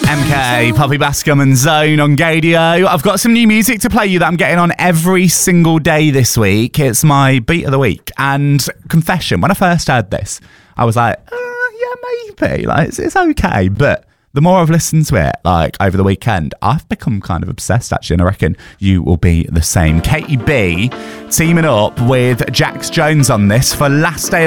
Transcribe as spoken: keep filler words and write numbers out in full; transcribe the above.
M K, Poppy Bascom and Zone on Gadio. I've got some new music to play you that I'm getting on every single day this week. It's my beat of the week. And confession, when I first heard this, I was like, uh, yeah, maybe. Like, it's, it's okay. But the more I've listened to it, like, over the weekend, I've become kind of obsessed, actually, and I reckon you will be the same. Katie B teaming up with Jax Jones on this for Last Day